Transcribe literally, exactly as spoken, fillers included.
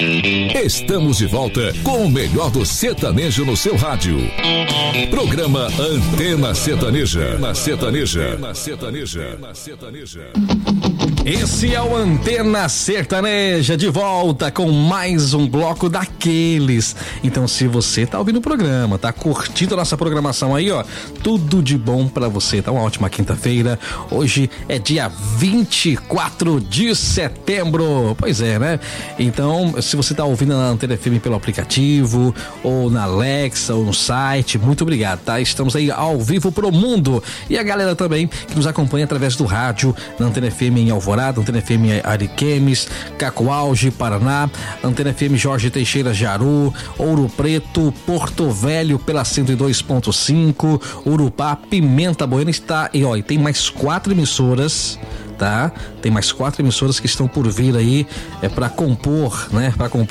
Estamos de volta com o melhor do sertanejo no seu rádio. Programa Antena Sertaneja. Na Sertaneja. Na Sertaneja. Na Sertaneja. Esse é o Antena Sertaneja, de volta com mais um bloco daqueles. Então, se você tá ouvindo o programa, tá curtindo a nossa programação aí, ó, tudo de bom pra você, tá? Uma ótima quinta-feira. Hoje é dia vinte e quatro de setembro. Pois é, né? Então, se você tá ouvindo na Antena F M pelo aplicativo, ou na Alexa, ou no site, muito obrigado, tá? Estamos aí ao vivo pro mundo. E a galera também que nos acompanha através do rádio, na Antena F M em Alvorada, Antena F M Ariquemes, Cacoalge, Paraná, Antena F M Jorge Teixeira, Jaru, Ouro Preto, Porto Velho pela cento e dois ponto cinco, Urupá, Pimenta Buena está, e ó, e tem mais quatro emissoras, tá? Tem mais quatro emissoras que estão por vir aí, é para compor, né? Para compor